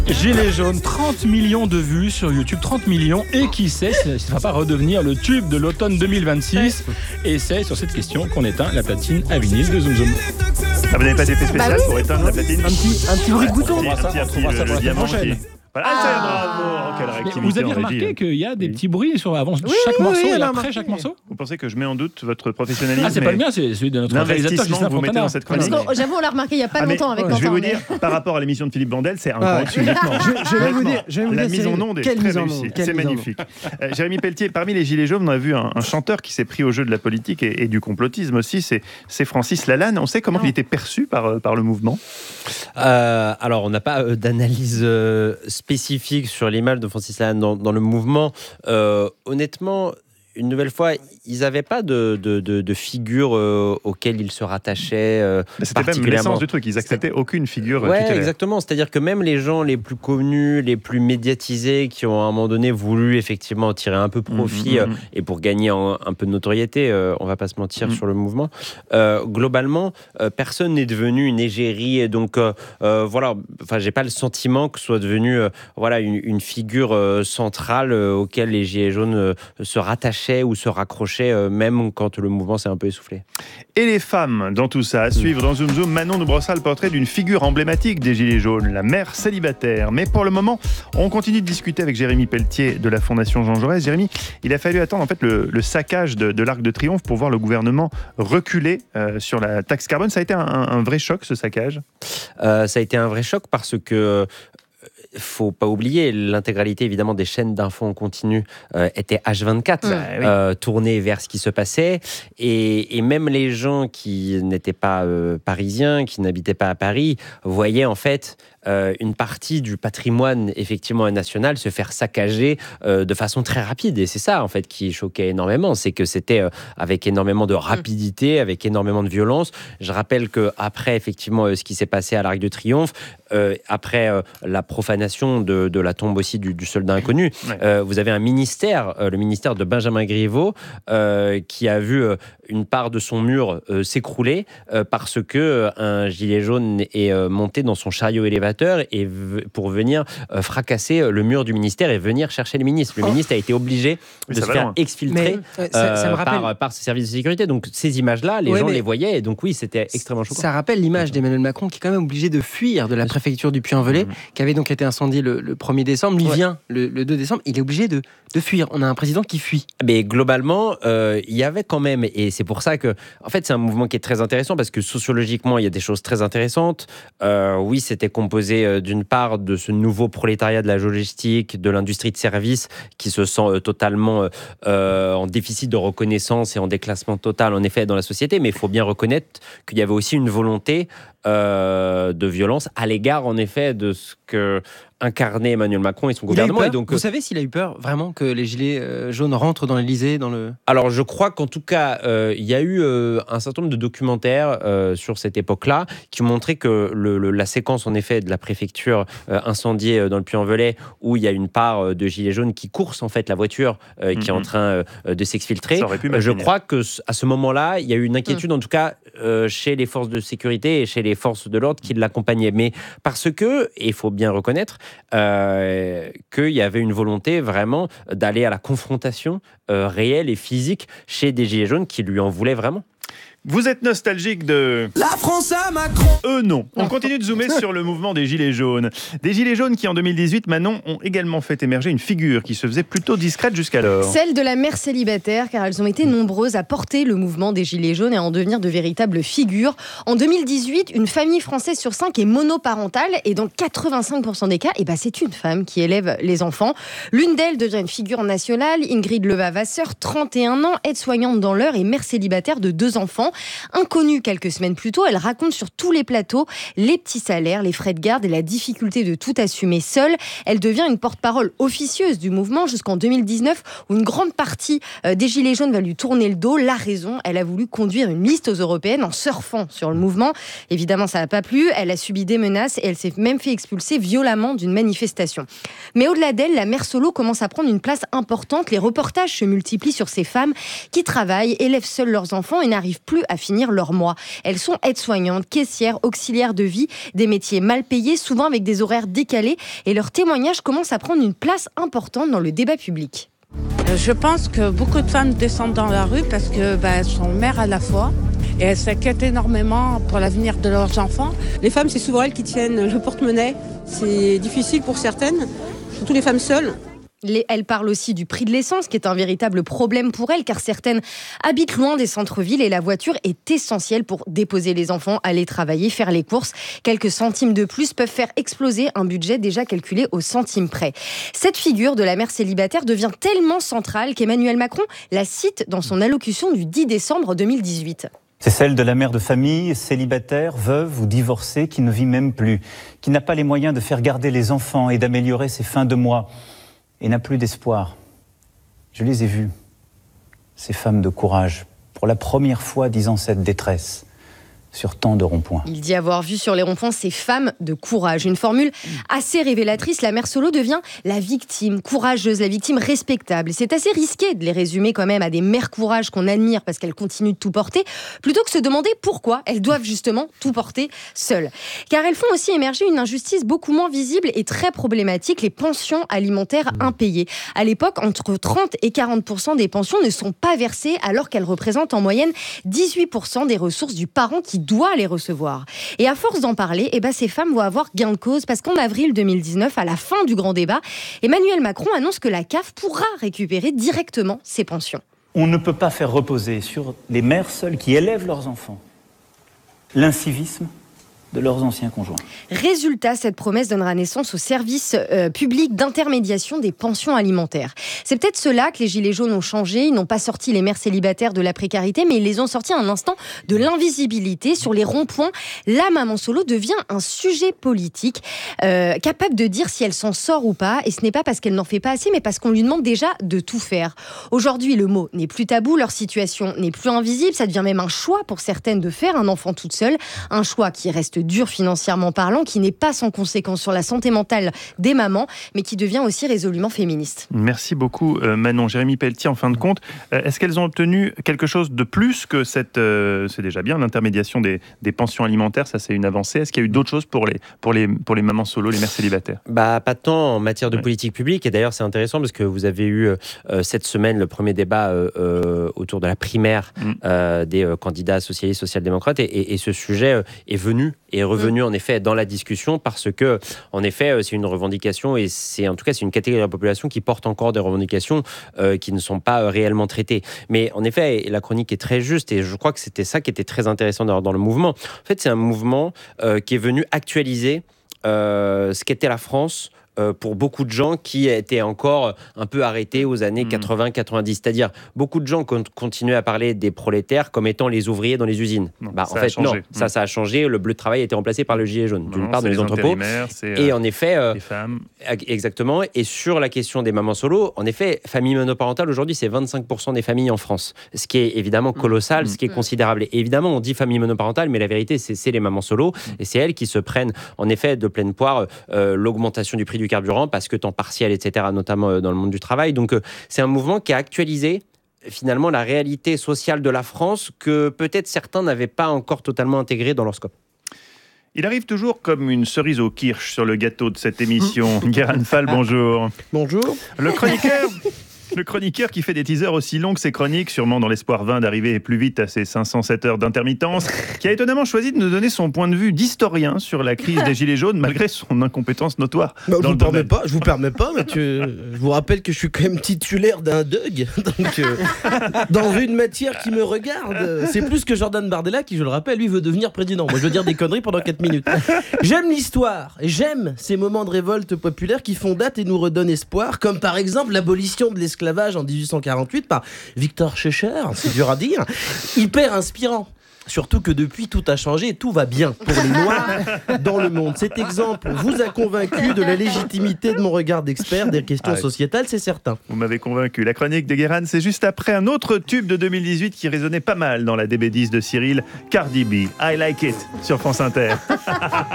Gilets jaunes, 30 millions de vues sur YouTube, 30 millions. Et qui sait si ça ne va pas redevenir le tube de l'automne 2026. Et c'est sur cette question qu'on éteint la platine à vinyle de Zoom Zoom. Ah, vous n'avez pas d'effet spécial pour éteindre la platine? Un petit bruit de bouton. On trouvera ça pour la semaine prochaine. Voilà, bravo, quelle réactivité. Vous avez en régie. remarqué qu'il y a des petits bruits avant chaque morceau et après chaque morceau? Vous pensez que je mets en doute votre professionnalisme? Ah, c'est pas le mien, c'est celui de notre réalisateur l'investissement que vous mettez dans cette chronique. J'avoue, on l'a remarqué il n'y a pas longtemps avec Quentin. Je vais vous dire, par rapport à l'émission de Philippe Bandel, c'est un grand uniquement. Je vais vous dire, la mise en onde est très réussie. C'est magnifique. Jérémy Pelletier, parmi les Gilets jaunes, on a vu un chanteur qui s'est pris au jeu de la politique et du complotisme aussi, c'est Francis Lalanne. On sait comment il était perçu par le mouvement? Alors, on n'a pas d'analyse spécifique sur l'image de Francis Lalanne dans le mouvement. Honnêtement, une nouvelle fois, ils n'avaient pas de figure auquel ils se rattachaient. C'était même l'essence du truc, ils n'acceptaient aucune figure tutélaire. Exactement, c'est-à-dire que même les gens les plus connus, les plus médiatisés, qui ont à un moment donné voulu effectivement tirer un peu profit et pour gagner un peu de notoriété, on ne va pas se mentir sur le mouvement, globalement, personne n'est devenu une égérie. Et donc, voilà, je n'ai pas le sentiment que ce soit devenu une figure centrale auquel les Gilets jaunes se rattachaient ou se raccrocher, même quand le mouvement s'est un peu essoufflé. Et les femmes dans tout ça, à suivre dans Zoom Zoom, Manon nous brossa le portrait d'une figure emblématique des Gilets jaunes, la mère célibataire. Mais pour le moment, on continue de discuter avec Jérémy Pelletier de la Fondation Jean Jaurès. Jérémy, il a fallu attendre en fait le saccage de l'Arc de Triomphe pour voir le gouvernement reculer sur la taxe carbone. Ça a été un vrai choc, ce saccage? Ça a été un vrai choc parce que faut pas oublier, l'intégralité évidemment des chaînes d'infos en continu était H24, tournée vers ce qui se passait, et même les gens qui n'étaient pas parisiens, qui n'habitaient pas à Paris, voyaient en fait une partie du patrimoine effectivement national se faire saccager de façon très rapide. Et c'est ça en fait qui choquait énormément, c'est que c'était avec énormément de rapidité, avec énormément de violence. Je rappelle que après effectivement ce qui s'est passé à l'Arc de Triomphe, après la profanation de la tombe aussi du soldat inconnu, vous avez un ministère, le ministère de Benjamin Griveaux, qui a vu une part de son mur s'écrouler parce que un gilet jaune est monté dans son chariot élévateur et pour venir fracasser le mur du ministère et venir chercher le ministre. Le ministre a été obligé de se faire exfiltrer par ses services de sécurité. Donc ces images-là, les gens les voyaient, et donc oui, c'était extrêmement choquant. Ça rappelle l'image d'Emmanuel Macron qui est quand même obligé de fuir de la préfecture du Puy-en-Velay, qui avait donc été incendiée le 1er décembre. Lui vient le 2 décembre, il est obligé de fuir. On a un président qui fuit. Mais globalement, il y avait quand même, et c'est pour ça que, en fait, c'est un mouvement qui est très intéressant parce que sociologiquement, il y a des choses très intéressantes. Oui, c'était composé d'une part de ce nouveau prolétariat de la logistique, de l'industrie de services qui se sent totalement en déficit de reconnaissance et en déclassement total, en effet, dans la société. Mais il faut bien reconnaître qu'il y avait aussi une volonté de violence à l'égard, en effet, de ce que incarnait Emmanuel Macron et son gouvernement. Et donc, vous savez s'il a eu peur vraiment que les gilets jaunes rentrent dans l'Élysée, dans le... Alors je crois qu'en tout cas il y a eu un certain nombre de documentaires sur cette époque-là qui montraient que la séquence en effet de la préfecture incendiée dans le Puy-en-Velay, où il y a une part de gilets jaunes qui coursent en fait la voiture qui est en train de s'exfiltrer. Je crois que à ce moment-là, il y a eu une inquiétude en tout cas chez les forces de sécurité et chez les forces de l'ordre qui l'accompagnaient. Mais parce que, et il faut bien reconnaître, qu'il y avait une volonté vraiment d'aller à la confrontation réelle et physique chez des gilets jaunes qui lui en voulaient vraiment. Vous êtes nostalgique de... La France à Macron. Non. On continue de zoomer sur le mouvement des Gilets jaunes. Des Gilets jaunes qui, en 2018, Manon, ont également fait émerger une figure qui se faisait plutôt discrète jusqu'alors. Celle de la mère célibataire, car elles ont été nombreuses à porter le mouvement des Gilets jaunes et à en devenir de véritables figures. En 2018, une famille française sur 5 est monoparentale et dans 85% des cas, c'est une femme qui élève les enfants. L'une d'elles devient une figure nationale, Ingrid Leva-Vasseur, 31 ans, aide-soignante dans l'Eure et mère célibataire de 2 enfants. Inconnue quelques semaines plus tôt, elle raconte sur tous les plateaux les petits salaires, les frais de garde et la difficulté de tout assumer seule. Elle devient une porte-parole officieuse du mouvement jusqu'en 2019 où une grande partie des Gilets jaunes va lui tourner le dos. La raison, elle a voulu conduire une liste aux européennes en surfant sur le mouvement. Évidemment, ça n'a pas plu. Elle a subi des menaces et elle s'est même fait expulser violemment d'une manifestation. Mais au-delà d'elle, la mère solo commence à prendre une place importante. Les reportages se multiplient sur ces femmes qui travaillent, élèvent seules leurs enfants et n'arrivent plus plus à finir leur mois. Elles sont aides-soignantes, caissières, auxiliaires de vie, des métiers mal payés, souvent avec des horaires décalés, et leurs témoignages commencent à prendre une place importante dans le débat public. Je pense que beaucoup de femmes descendent dans la rue parce qu'elles sont mères à la fois et elles s'inquiètent énormément pour l'avenir de leurs enfants. Les femmes, c'est souvent elles qui tiennent le porte-monnaie. C'est difficile pour certaines, surtout les femmes seules. Elle parle aussi du prix de l'essence, qui est un véritable problème pour elles, car certaines habitent loin des centres-villes et la voiture est essentielle pour déposer les enfants, aller travailler, faire les courses. Quelques centimes de plus peuvent faire exploser un budget déjà calculé au centime près. Cette figure de la mère célibataire devient tellement centrale qu'Emmanuel Macron la cite dans son allocution du 10 décembre 2018. C'est celle de la mère de famille, célibataire, veuve ou divorcée, qui ne vit même plus, qui n'a pas les moyens de faire garder les enfants et d'améliorer ses fins de mois, et n'a plus d'espoir. Je les ai vues, ces femmes de courage, pour la première fois disant cette détresse sur tant de ronds-points. Il dit avoir vu sur les ronds-points ces femmes de courage. Une formule assez révélatrice. La mère solo devient la victime courageuse, la victime respectable. Et c'est assez risqué de les résumer quand même à des mères courage qu'on admire parce qu'elles continuent de tout porter, plutôt que se demander pourquoi elles doivent justement tout porter seules. Car elles font aussi émerger une injustice beaucoup moins visible et très problématique, les pensions alimentaires impayées. À l'époque, entre 30 et 40% des pensions ne sont pas versées alors qu'elles représentent en moyenne 18% des ressources du parent qui doit les recevoir. Et à force d'en parler, ces femmes vont avoir gain de cause parce qu'en avril 2019, à la fin du grand débat, Emmanuel Macron annonce que la CAF pourra récupérer directement ses pensions. On ne peut pas faire reposer sur les mères seules qui élèvent leurs enfants l'incivisme de leurs anciens conjoints. Résultat, cette promesse donnera naissance au service public d'intermédiation des pensions alimentaires. C'est peut-être cela que les Gilets jaunes ont changé. Ils n'ont pas sorti les mères célibataires de la précarité, mais ils les ont sortis à un instant de l'invisibilité. Sur les ronds-points, la maman solo devient un sujet politique, capable de dire si elle s'en sort ou pas. Et ce n'est pas parce qu'elle n'en fait pas assez, mais parce qu'on lui demande déjà de tout faire. Aujourd'hui, le mot n'est plus tabou, leur situation n'est plus invisible. Ça devient même un choix pour certaines de faire un enfant toute seule. Un choix qui reste dur financièrement parlant, qui n'est pas sans conséquence sur la santé mentale des mamans, mais qui devient aussi résolument féministe. Merci beaucoup Manon. Jérémy Pelletier, en fin de compte, est-ce qu'elles ont obtenu quelque chose de plus que cette, c'est déjà bien, l'intermédiation des pensions alimentaires, ça c'est une avancée. Est-ce qu'il y a eu d'autres choses pour les mamans solo, les mères célibataires ? Pas tant en matière de politique publique, et d'ailleurs c'est intéressant parce que vous avez eu cette semaine le premier débat autour de la primaire des candidats socialistes, social-démocrates, et ce sujet est revenu en effet dans la discussion parce que en effet c'est une revendication et c'est une catégorie de la population qui porte encore des revendications qui ne sont pas réellement traitées. Mais en effet la chronique est très juste et je crois que c'était ça qui était très intéressant dans le mouvement. En fait c'est un mouvement qui est venu actualiser ce qu'était la France pour beaucoup de gens qui étaient encore un peu arrêtés aux années 80-90. C'est-à-dire, beaucoup de gens continuaient à parler des prolétaires comme étant les ouvriers dans les usines. Ça a changé. Le bleu de travail a été remplacé par le gilet jaune, d'une part, dans les entrepôts. Et en effet, les femmes. Exactement. Et sur la question des mamans solo, en effet, famille monoparentale, aujourd'hui, c'est 25% des familles en France. Ce qui est évidemment colossal, ce qui est considérable. Et évidemment, on dit famille monoparentale, mais la vérité, c'est les mamans solo. Et c'est elles qui se prennent, en effet, de pleine poire l'augmentation du prix du carburant parce que temps partiel, etc., notamment dans le monde du travail. Donc, c'est un mouvement qui a actualisé finalement la réalité sociale de la France que peut-être certains n'avaient pas encore totalement intégrée dans leur scope. Il arrive toujours comme une cerise au kirsch sur le gâteau de cette émission. Guérin Fall, bonjour. Bonjour. Le chroniqueur qui fait des teasers aussi longs que ses chroniques, sûrement dans l'espoir vain d'arriver plus vite à ses 507 heures d'intermittence, qui a étonnamment choisi de nous donner son point de vue d'historien sur la crise des Gilets jaunes, malgré son incompétence notoire. Je vous permets pas, mais je vous rappelle que je suis quand même titulaire d'un DUG, donc dans une matière qui me regarde. C'est plus que Jordan Bardella qui, je le rappelle, lui veut devenir président. Moi, je veux dire des conneries pendant 4 minutes. J'aime l'histoire, et j'aime ces moments de révolte populaire qui font date et nous redonnent espoir, comme par exemple l'abolition de l'esclavage en 1848 par Victor Schœcher, c'est dur à dire, hyper inspirant. Surtout que depuis, tout a changé et tout va bien pour les Noirs dans le monde. Cet exemple vous a convaincu de la légitimité de mon regard d'expert des questions sociétales, c'est certain. Vous m'avez convaincu. La chronique de Guérin, c'est juste après un autre tube de 2018 qui résonnait pas mal dans la DB10 de Cyril, Cardi B, I Like It, sur France Inter.